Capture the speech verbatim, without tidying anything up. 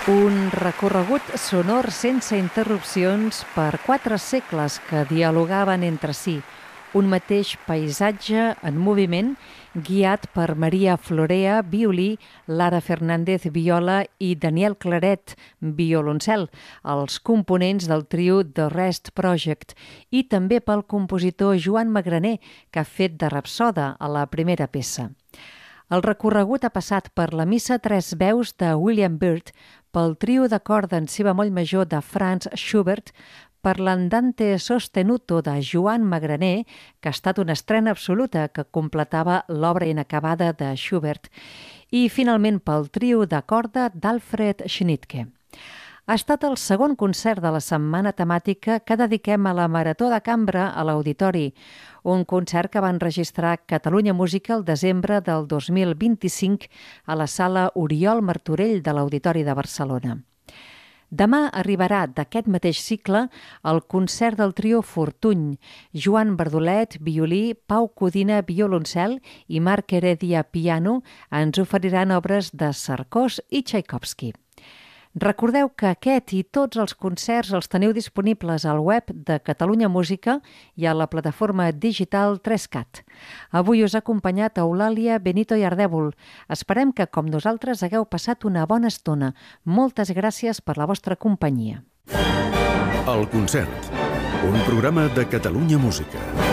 Un recorregut sonor sense interrupcions per quatre segles que dialogaven entre si. Un mateix paisatge en moviment guiat per Maria Florea, violí, Lara Fernández, viola i Daniel Claret, violoncel, els components del trio The Rest Project, i també pel compositor Joan Magraner, que ha fet de rapsoda a la primera peça. El recorregut ha passat per la missa tres veus de William Byrd, pel trio de corda en si bemoll major de Franz Schubert, per l'Andante sostenuto de Joan Magraner, que ha estat una estrena absoluta que completava l'obra inacabada de Schubert, i finalment pel trio de corda d'Alfred Schnittke. Ha estat el segon concert de la setmana temàtica que dediquem a la Marató de Cambra a l'Auditori, un concert que va enregistrar Catalunya Música el desembre del dos mil vint-i-cinc a la sala Oriol Martorell de l'Auditori de Barcelona. Demà arribarà d'aquest mateix cicle el concert del trio Fortuny, Joan Bardolet, violí, Pau Codina, violoncel i Marc Heredia, piano, ens oferiran obres de Sarcós i Tchaikovsky. Recordeu que aquest i tots els concerts els teniu disponibles al web de Catalunya Música i a la plataforma digital tres cat. Avui us ha acompanyat Eulàlia Benito i Ardèvol. Esperem que, com nosaltres, hagueu passat una bona estona. Moltes gràcies per la vostra companyia. El concert, un programa de Catalunya Música.